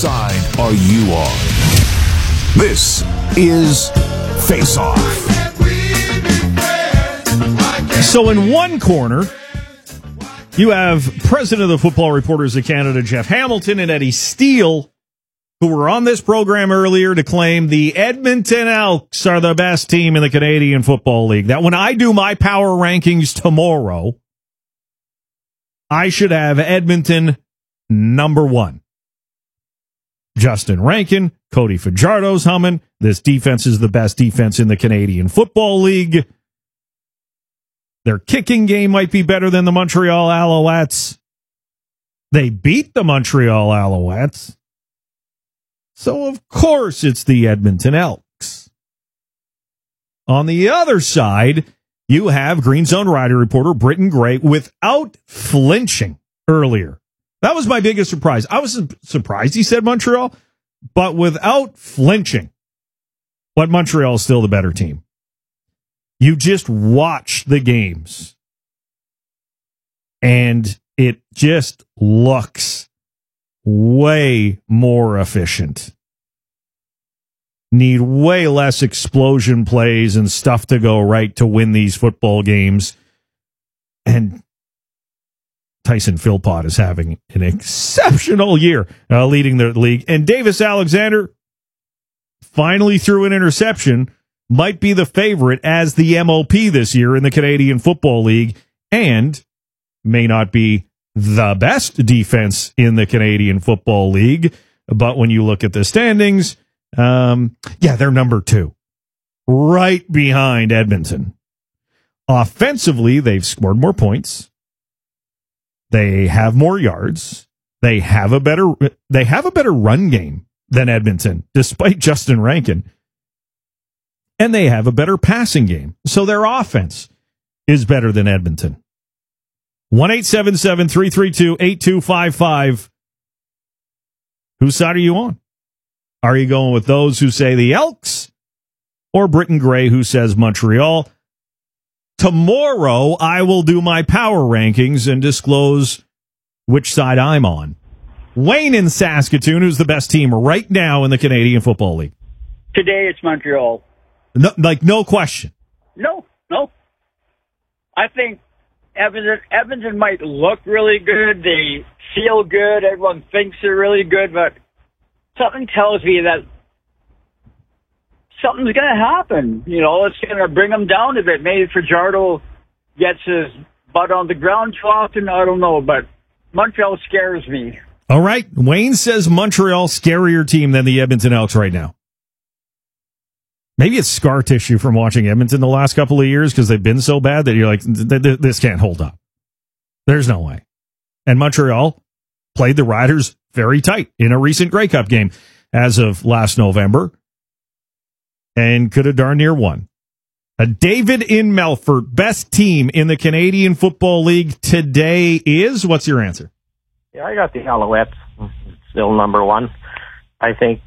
side are you on? This is Face Off. So in one corner, you have President of the Football Reporters of Canada, Jeff Hamilton, and Eddie Steele, who were on this program earlier to claim the Edmonton Elks are the best team in the Canadian Football League. That when I do my power rankings tomorrow, I should have Edmonton number one. Justin Rankin, Cody Fajardo's humming. This defense is the best defense in the Canadian Football League. Their kicking game might be better than the Montreal Alouettes. They beat the Montreal Alouettes. So, of course, it's the Edmonton Elks. On the other side, you have Green Zone Rider reporter Britton Gray without flinching earlier. That was my biggest surprise. I was surprised he said Montreal, but without flinching. But Montreal is still the better team. You just watch the games, and it just looks way more efficient. Need way less explosion plays and stuff to go right to win these football games. And Tyson Philpott is having an exceptional year leading the league. And Davis Alexander finally threw an interception. Might be the favorite as the MOP this year in the Canadian Football League, and may not be the best defense in the Canadian Football League. But when you look at the standings, they're number two, right behind Edmonton. Offensively, they've scored more points. They have more yards. They have a better run game than Edmonton, despite Justin Rankin. And they have a better passing game. So their offense is better than Edmonton. 1-877-332-8255. Whose side are you on? Are you going with those who say the Elks or Britton Gray who says Montreal? Tomorrow, I will do my power rankings and disclose which side I'm on. Wayne in Saskatoon, who's the best team right now in the Canadian Football League? Today, it's Montreal. No question. No. I think Edmonton might look really good. They feel good. Everyone thinks they're really good, but something tells me that something's going to happen. It's going to bring them down a bit. Maybe Fajardo gets his butt on the ground too often. I don't know, but Montreal scares me. All right. Wayne says Montreal scarier team than the Edmonton Elks right now. Maybe it's scar tissue from watching Edmonton the last couple of years because they've been so bad that you're like, this can't hold up. There's no way. And Montreal played the Riders very tight in a recent Grey Cup game as of last November and could have darn near won. David in Melfort, best team in the Canadian Football League today is? What's your answer? Yeah, I got the Alouettes still number one. I think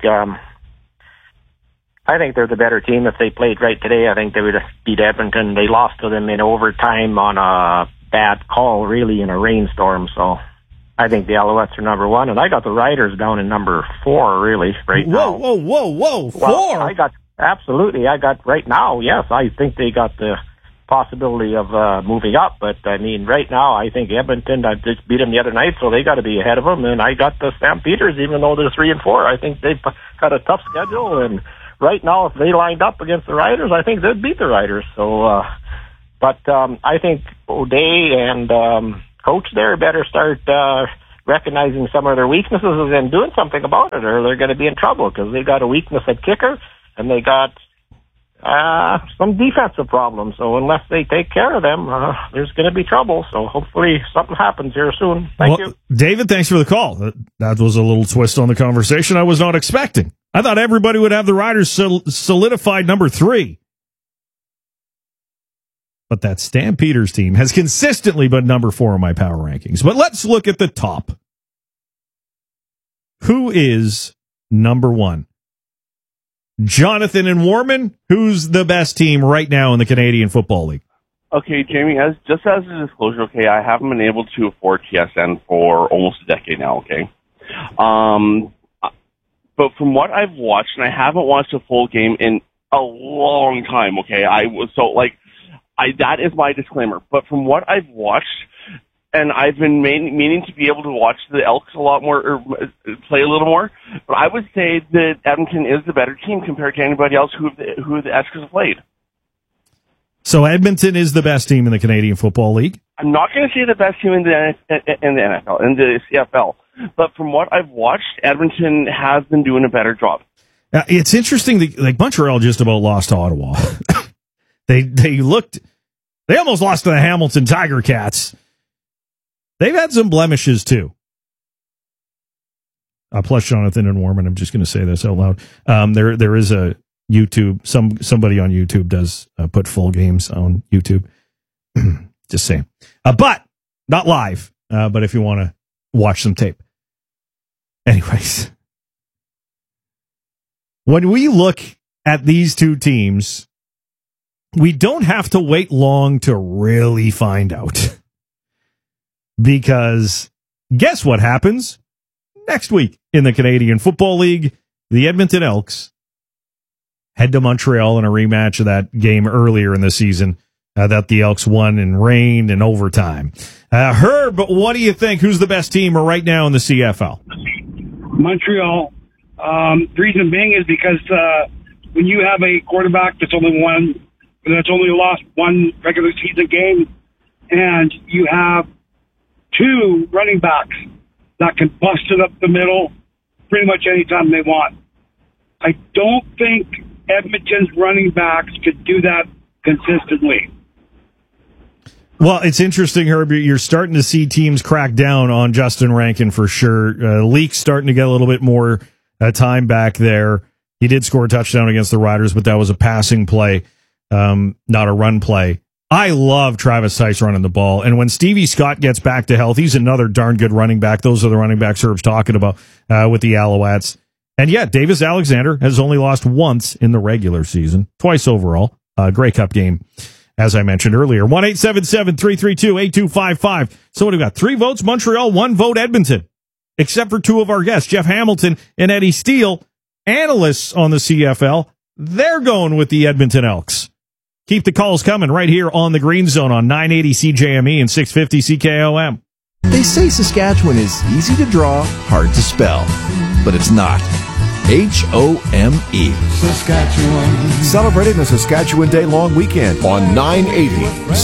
they're the better team. If they played right today, I think they would have beat Edmonton. They lost to them in overtime on a bad call, really, in a rainstorm. So I think the Alouettes are number one. And I got the Riders down in number 4, really, right now. Whoa. 4? Well, I got right now, yes. I think they got the possibility of moving up. But, I mean, right now, I think Edmonton, I just beat them the other night, so they got to be ahead of them. And I got the Stampeders, even though they're 3 and 4. I think they've got a tough schedule, and right now, if they lined up against the Riders, I think they'd beat the Riders. So, I think O'Day and coach there better start recognizing some of their weaknesses and doing something about it, or they're going to be in trouble because they got a weakness at kicker and they got some defensive problems. So unless they take care of them, there's going to be trouble. So hopefully something happens here soon. Thank you. David, thanks for the call. That was a little twist on the conversation I was not expecting. I thought everybody would have the Riders solidified number 3. But that Stampeders team has consistently been number 4 in my power rankings. But let's look at the top. Who is number 1? Jonathan and Warman, who's the best team right now in the Canadian Football League? Okay, Jamie, as a disclosure, okay, I haven't been able to afford TSN for almost a decade now, okay? but from what I've watched, and I haven't watched a full game in a long time, okay? That is my disclaimer. But from what I've watched, and I've been meaning to be able to watch the Elks a lot more, or play a little more, but I would say that Edmonton is the better team compared to anybody else who the Eskers have played. So Edmonton is the best team in the Canadian Football League? I'm not going to say the best team in the NFL, in the CFL, but from what I've watched, Edmonton has been doing a better job. It's interesting that Montreal just about lost to Ottawa. They almost lost to the Hamilton Tiger Cats. They've had some blemishes too. Plus Jonathan and Warman, I'm just going to say this out loud. There is a YouTube, somebody on YouTube does put full games on YouTube. Just saying. But not live. But if you want to watch some tape. Anyways. When we look at these two teams, we don't have to wait long to really find out. Because guess what happens next week in the Canadian Football League? The Edmonton Elks head to Montreal in a rematch of that game earlier in the season that the Elks won in rain and overtime. Herb, what do you think? Who's the best team right now in the CFL? Montreal. The reason being is because when you have a quarterback that's only lost one regular season game, and you have two running backs that can bust it up the middle pretty much anytime they want. I don't think Edmonton's running backs could do that consistently. Well, it's interesting, Herb. You're starting to see teams crack down on Justin Rankin for sure. Leak's starting to get a little bit more time back there. He did score a touchdown against the Riders, but that was a passing play, not a run play. I love Travis Tice running the ball. And when Stevie Scott gets back to health, he's another darn good running back. Those are the running backs Herb's talking about with the Alouettes. And yeah, Davis Alexander has only lost once in the regular season, twice overall. Grey Cup game, as I mentioned earlier. 1-877-332-8255. So what do we got? 3 votes Montreal, 1 vote Edmonton. Except for 2 of our guests, Jeff Hamilton and Eddie Steele, analysts on the CFL. They're going with the Edmonton Elks. Keep the calls coming right here on the Green Zone on 980 CJME and 650 CKOM. They say Saskatchewan is easy to draw, hard to spell, but it's not. H-O-M-E. Saskatchewan. Celebrating the Saskatchewan Day long weekend on 980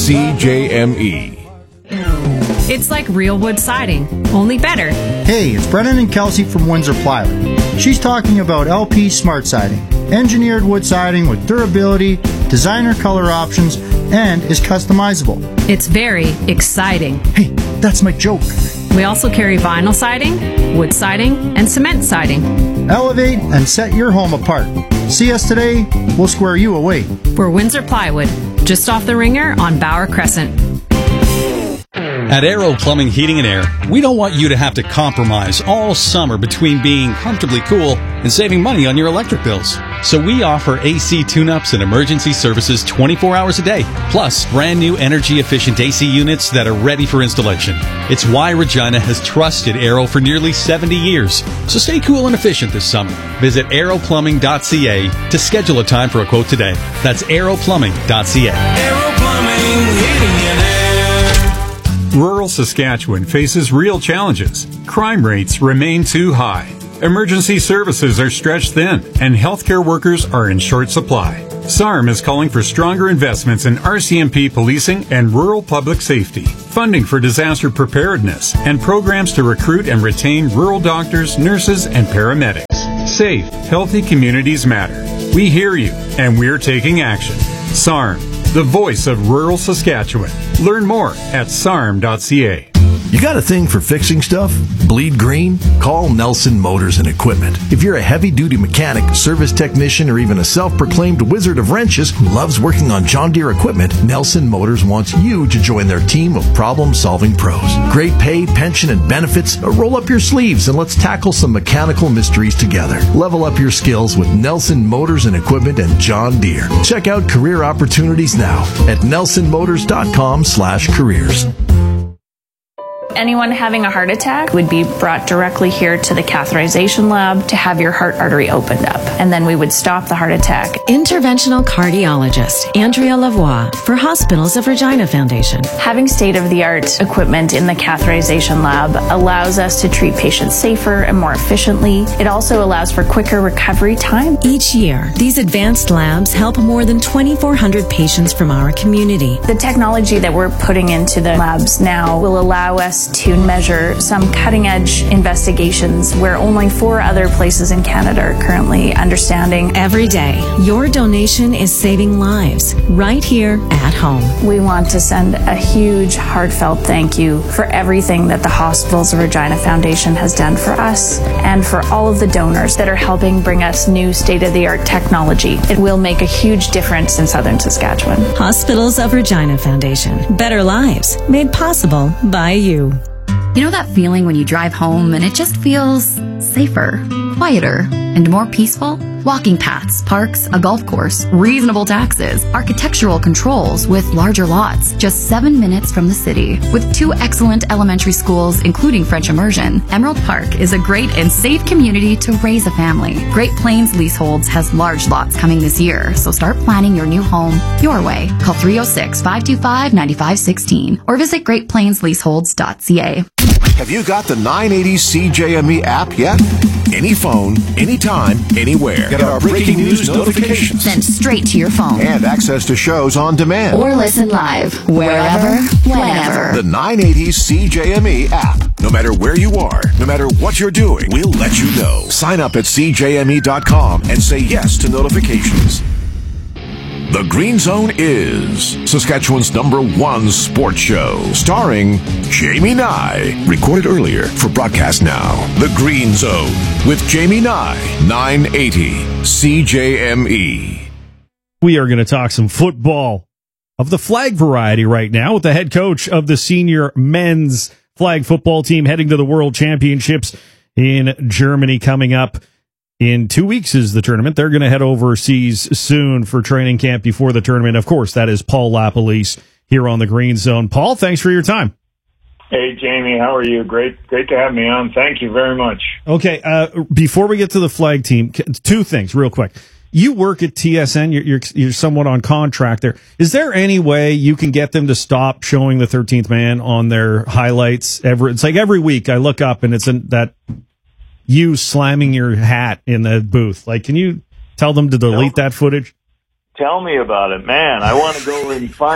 CJME. It's like real wood siding, only better. Hey, it's Brennan and Kelsey from Windsor Plywood. She's talking about LP Smart Siding. Engineered wood siding with durability, designer color options, and is customizable. It's very exciting. Hey, that's my joke. We also carry vinyl siding, wood siding, and cement siding. Elevate and set your home apart. See us today, we'll square you away. We're Windsor Plywood, just off the Ringer on Bauer Crescent. At Aero Plumbing, Heating and Air, we don't want you to have to compromise all summer between being comfortably cool and saving money on your electric bills. So we offer AC tune-ups and emergency services 24 hours a day, plus brand new energy-efficient AC units that are ready for installation. It's why Regina has trusted Aero for nearly 70 years. So stay cool and efficient this summer. Visit aeroplumbing.ca to schedule a time for a quote today. That's aeroplumbing.ca. Aero Plumbing, Heating and Air. Rural Saskatchewan faces real challenges. Crime rates remain too high. Emergency services are stretched thin, and healthcare workers are in short supply. SARM is calling for stronger investments in RCMP policing and rural public safety, funding for disaster preparedness, and programs to recruit and retain rural doctors, nurses, and paramedics. Safe, healthy communities matter. We hear you, and we're taking action. SARM, the voice of rural Saskatchewan. Learn more at sarm.ca. You got a thing for fixing stuff? Bleed green? Call Nelson Motors and Equipment. If you're a heavy-duty mechanic, service technician, or even a self-proclaimed wizard of wrenches who loves working on John Deere equipment, Nelson Motors wants you to join their team of problem-solving pros. Great pay, pension, and benefits. Roll up your sleeves and let's tackle some mechanical mysteries together. Level up your skills with Nelson Motors and Equipment and John Deere. Check out career opportunities now at nelsonmotors.com/careers. Anyone having a heart attack would be brought directly here to the catheterization lab to have your heart artery opened up. And then we would stop the heart attack. Interventional cardiologist Andrea Lavoie for Hospitals of Regina Foundation. Having state-of-the-art equipment in the catheterization lab allows us to treat patients safer and more efficiently. It also allows for quicker recovery time. Each year, these advanced labs help more than 2,400 patients from our community. The technology that we're putting into the labs now will allow us to measure some cutting-edge investigations where only 4 other places in Canada are currently understanding. Every day, your donation is saving lives right here at home. We want to send a huge, heartfelt thank you for everything that the Hospitals of Regina Foundation has done for us and for all of the donors that are helping bring us new state-of-the-art technology. It will make a huge difference in Southern Saskatchewan. Hospitals of Regina Foundation. Better lives made possible by you. You know that feeling when you drive home and it just feels safer, quieter, and more peaceful? Walking paths, parks, a golf course, reasonable taxes, architectural controls with larger lots, just 7 minutes from the city. With 2 excellent elementary schools, including French immersion, Emerald Park is a great and safe community to raise a family. Great Plains Leaseholds has large lots coming this year, so start planning your new home your way. Call 306-525-9516 or visit greatplainsleaseholds.ca. Have you got the 980 CJME app yet? Any phone, anytime, anywhere. Get our breaking news notifications sent straight to your phone. And access to shows on demand. Or listen live, wherever, whenever. The 980 CJME app. No matter where you are, no matter what you're doing, we'll let you know. Sign up at CJME.com and say yes to notifications. The Green Zone is Saskatchewan's #1 sports show, starring Jamie Nye. Recorded earlier for broadcast now. The Green Zone with Jamie Nye, 980 CJME. We are going to talk some football of the flag variety right now with the head coach of the senior men's flag football team heading to the World Championships in Germany coming up. In 2 weeks is the tournament. They're going to head overseas soon for training camp before the tournament. Of course, that is Paul LaPolice here on the Green Zone. Paul, thanks for your time. Hey, Jamie, how are you? Great to have me on. Thank you very much. Okay, before we get to the flag team, 2 things real quick. You work at TSN. You're somewhat on contract there. Is there any way you can get them to stop showing the 13th man on their highlights? It's like every week I look up and it's that you slamming your hat in the booth. Like, can you tell them to delete that footage? Tell me about it, man. I want to go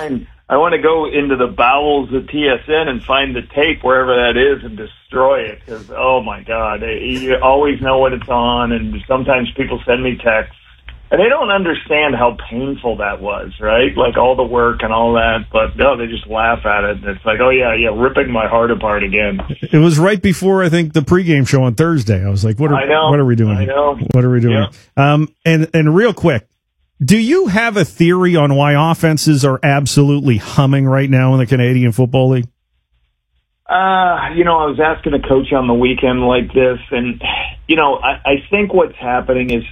into the bowels of TSN and find the tape wherever that is and destroy it. Because, oh my God, you always know when it's on, and sometimes people send me texts. And they don't understand how painful that was, right? Like all the work and all that, but no, they just laugh at it. And it's like, oh yeah, ripping my heart apart again. It was right before, I think, the pregame show on Thursday. I was like, what are we doing? I know. What are we doing? Yeah. And real quick, do you have a theory on why offenses are absolutely humming right now in the Canadian Football League? I was asking a coach on the weekend like this, and, I think what's happening is,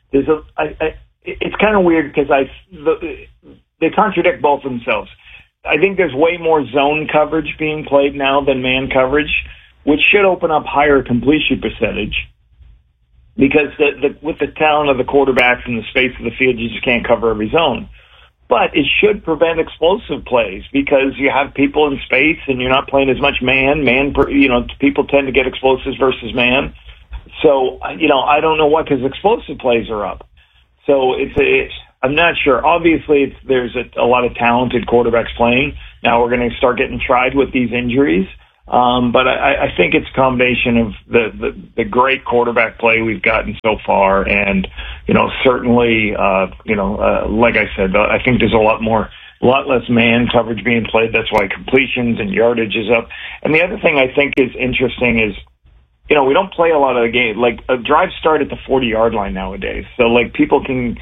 it's kind of weird because they contradict both themselves. I think there's way more zone coverage being played now than man coverage, which should open up higher completion percentage because with the talent of the quarterbacks and the space of the field, you just can't cover every zone. But it should prevent explosive plays because you have people in space and you're not playing as much man. People tend to get explosives versus man. So, I don't know what, because explosive plays are up. So I'm not sure. Obviously, there's a lot of talented quarterbacks playing. Now we're going to start getting tried with these injuries. But I think it's a combination of the great quarterback play we've gotten so far. And, certainly, like I said, I think there's a lot less man coverage being played. That's why completions and yardage is up. And the other thing I think is interesting is, we don't play a lot of the game. Like, drives start at the 40-yard line nowadays. So, people can,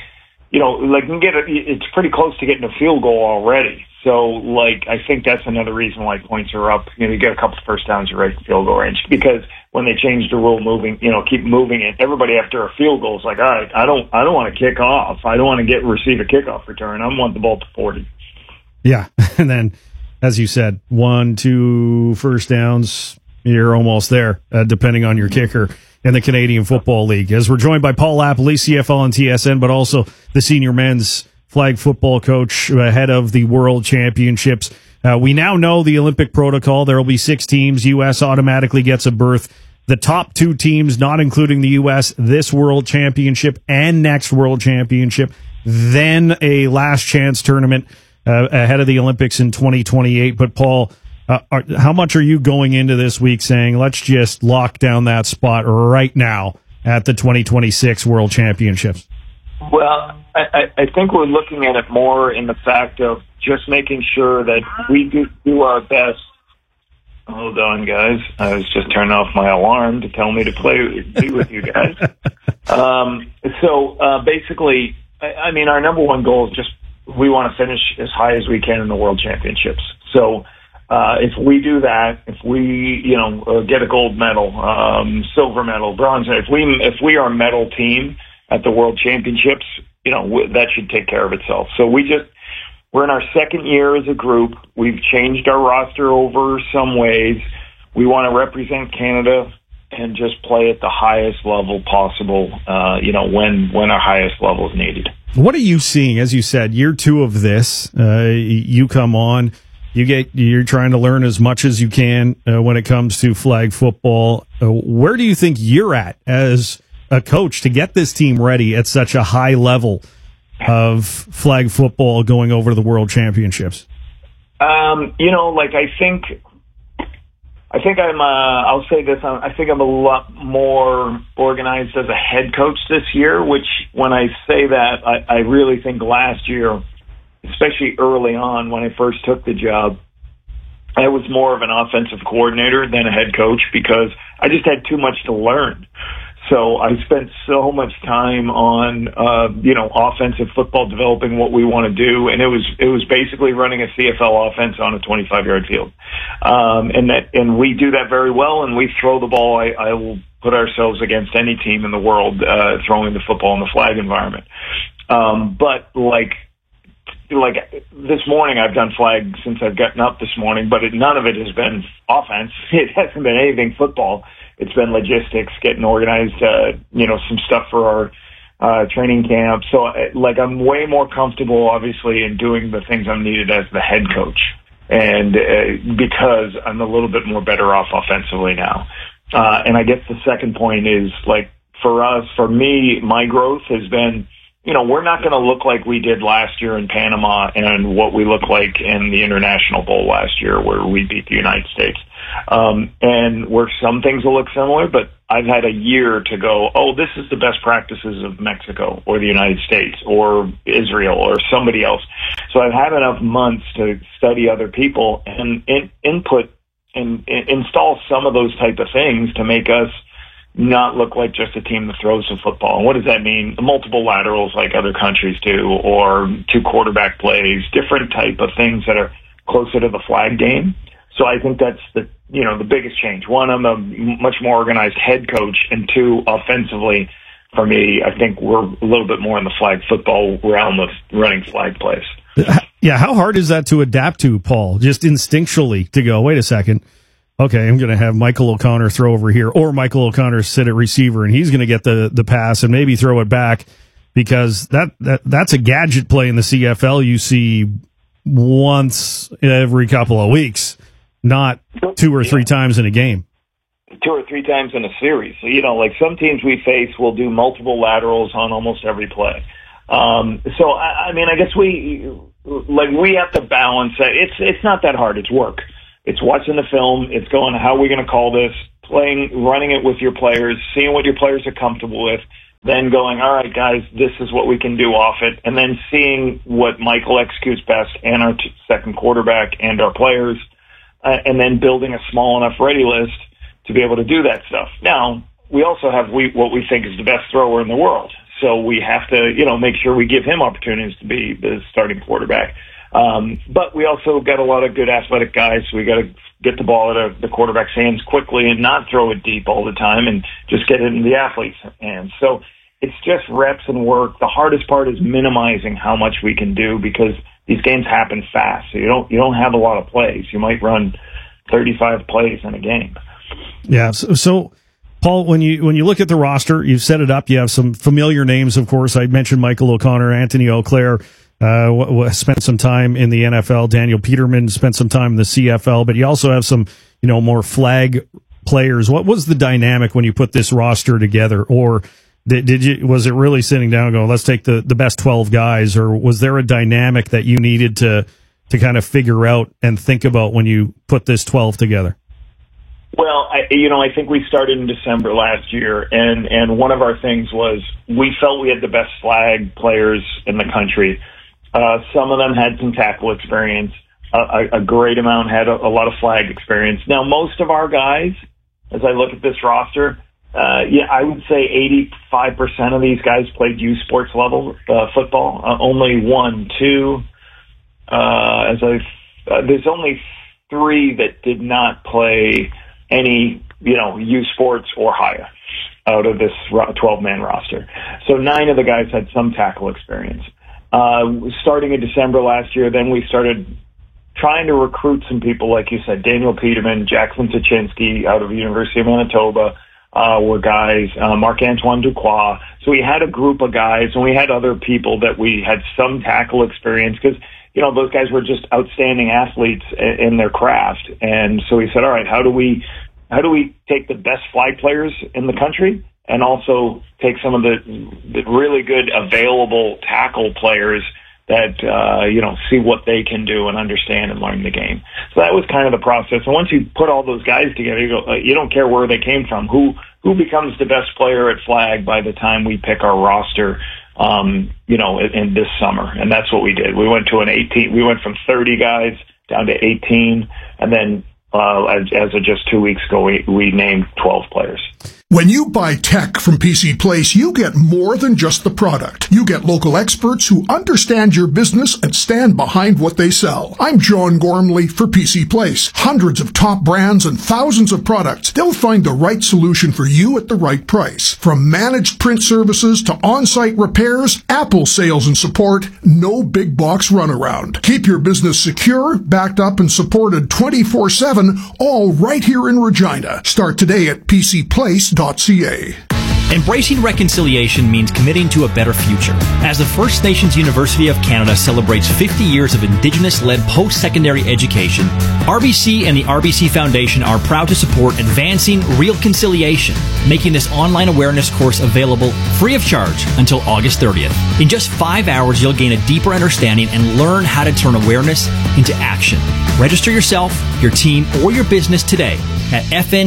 it's pretty close to getting a field goal already. So, I think that's another reason why points are up. You get a couple first downs, you're right in field goal range. Because when they change the rule keep moving it, everybody after a field goal is like, all right, I don't want to kick off. I don't want to receive a kickoff return. I want the ball to 40. Yeah. And then as you said, 1-2 first downs, you're almost there, depending on your kicker in the Canadian Football League. As we're joined by Paul Lapoli, CFL and TSN, but also the senior men's flag football coach ahead of the World Championships. We now know the Olympic protocol. There will be 6 teams. U.S. automatically gets a berth. The top 2 teams, not including the U.S., this World Championship and next World Championship, then a last chance tournament ahead of the Olympics in 2028. But Paul, how much are you going into this week saying, let's just lock down that spot right now at the 2026 World Championships? Well, I think we're looking at it more in the fact of just making sure that we do our best. Hold on, guys. I was just turning off my alarm to tell me to be with you guys. Basically, I mean, our number one goal is just we want to finish as high as we can in the World Championships. So if we do that, if we get a gold medal, silver medal, bronze, if we are a medal team at the World Championships, that should take care of itself. So we're in our second year as a group. We've changed our roster over some ways. We want to represent Canada and just play at the highest level possible, when our highest level is needed. What are you seeing? As you said, year 2 of this, you come on, you're trying to learn as much as you can when it comes to flag football. Where do you think you're at as a coach to get this team ready at such a high level of flag football going over to the World Championships? I think I'll say this, I think I'm a lot more organized as a head coach this year, which when I say that, I really think last year, especially early on when I first took the job, I was more of an offensive coordinator than a head coach because I just had too much to learn. So I spent so much time on, offensive football, developing what we want to do. And it was basically running a CFL offense on a 25-yard field. And we do that very well. And we throw the ball. I will put ourselves against any team in the world, throwing the football in the flag environment. But like this morning, I've done flag since I've gotten up this morning, but none of it has been offense. It hasn't been anything football. It's been logistics, getting organized, some stuff for our training camp. So, I'm way more comfortable, obviously, in doing the things I'm needed as the head coach, and because I'm a little bit more better off offensively now. And I guess the second point is, for me, my growth has been, we're not going to look like we did last year in Panama and what we look like in the International Bowl last year where we beat the United States. And where some things will look similar, but I've had a year to go, this is the best practices of Mexico or the United States or Israel or somebody else. So I've had enough months to study other people and input and install some of those type of things to make us not look like just a team that throws the football. And what does that mean? Multiple laterals like other countries do, or 2 quarterback plays, different type of things that are closer to the flag game. So I think that's the biggest change. One, I'm a much more organized head coach, and 2, offensively, for me, I think we're a little bit more in the flag football realm of running flag plays. Yeah, how hard is that to adapt to, Paul? Just instinctually to go, wait a second, okay, I'm going to have Michael O'Connor throw over here, or Michael O'Connor sit at receiver, and he's going to get the pass and maybe throw it back, because that's a gadget play in the CFL you see once every couple of weeks. Not 2 or 3 times in a game. 2 or 3 times in a series. So, some teams we face will do multiple laterals on almost every play. I guess we have to balance that. It's not that hard. It's work. It's watching the film. It's going, how are we going to call this? Running it with your players, seeing what your players are comfortable with, then going, all right, guys, this is what we can do off it, and then seeing what Michael executes best and our second quarterback and our players, and then building a small enough ready list to be able to do that stuff. Now, we also have what we think is the best thrower in the world. So we have to, make sure we give him opportunities to be the starting quarterback. But we also got a lot of good athletic guys. So we got to get the ball out of the quarterback's hands quickly and not throw it deep all the time and just get it in the athlete's hands. So it's just reps and work. The hardest part is minimizing how much we can do, because these games happen fast, so you don't have a lot of plays. You might run 35 plays in a game. Yeah. So Paul, when you look at the roster, you've set it up. You have some familiar names, of course. I mentioned Michael O'Connor, Anthony Auclair, spent some time in the NFL. Daniel Peterman spent some time in the CFL, but you also have some, more flag players. What was the dynamic when you put this roster together? Or was it really sitting down and going, let's take the best 12 guys? Or was there a dynamic that you needed to kind of figure out and think about when you put this 12 together? Well, I think we started in December last year, and one of our things was we felt we had the best flag players in the country. Some of them had some tackle experience. A great amount had a lot of flag experience. Now, most of our guys, as I look at this roster, I would say 85% of these guys played youth sports level football. Only 1, 2. There's only 3 that did not play any, youth sports or higher out of this 12-man roster. So 9 of the guys had some tackle experience. Starting in December last year, then we started trying to recruit some people, like you said, Daniel Peterman, Jackson Tuchinski out of the University of Manitoba were guys, Marc-Antoine Duquois. So we had a group of guys, and we had other people that we had some tackle experience because, those guys were just outstanding athletes in their craft. And so we said, all right, how do we take the best flag players in the country and also take some of the really good available tackle players that, see what they can do and understand and learn the game. So that was kind of the process. And once you put all those guys together, you don't care where they came from. Who becomes the best player at flag by the time we pick our roster, in this summer. And that's what we did. We went from 30 guys down to 18. And then, as of just 2 weeks ago, we named 12 players. When you buy tech from PC Place, you get more than just the product. You get local experts who understand your business and stand behind what they sell. I'm John Gormley for PC Place. Hundreds of top brands and thousands of products. They'll find the right solution for you at the right price. From managed print services to on-site repairs, Apple sales and support, no big box runaround. Keep your business secure, backed up, and supported 24/7, all right here in Regina. Start today at PCPlace.ca. Embracing reconciliation means committing to a better future. As the First Nations University of Canada celebrates 50 years of Indigenous-led post-secondary education, RBC and the RBC Foundation are proud to support advancing real conciliation, making this online awareness course available free of charge until August 30th. In just 5 hours, you'll gain a deeper understanding and learn how to turn awareness into action. Register yourself, your team, or your business today at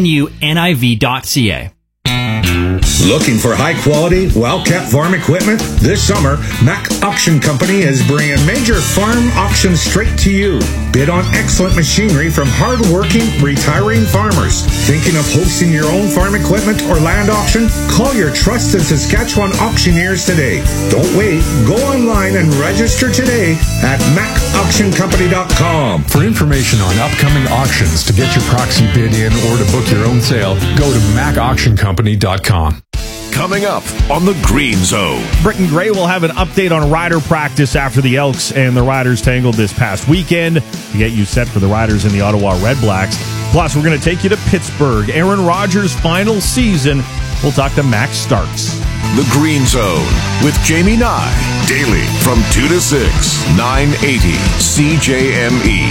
fnuniv.ca. Looking for high-quality, well-kept farm equipment? This summer, Mac Auction Company is bringing major farm auctions straight to you. Bid on excellent machinery from hard-working, retiring farmers. Thinking of hosting your own farm equipment or land auction? Call your trusted Saskatchewan auctioneers today. Don't wait. Go online and register today at macauctioncompany.com. For information on upcoming auctions, to get your proxy bid in, or to book your own sale, go to macauctioncompany.com. Coming up on the Green Zone. Britton Gray will have an update on rider practice after the Elks and the Riders tangled this past weekend to get you set for the Riders and the Ottawa Red Blacks. Plus, we're going to take you to Pittsburgh. Aaron Rodgers' final season. We'll talk to Max Starks. The Green Zone with Jamie Nye. Daily from 2 to 6, 980 CJME.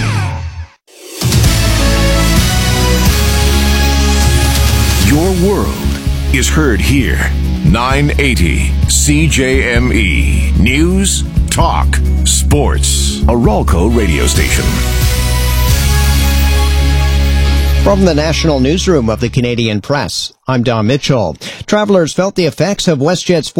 Your world is heard here. 980 CJME. News, talk, sports. A Ralco radio station. From the National Newsroom of the Canadian Press, I'm Don Mitchell. Travelers felt the effects of WestJet's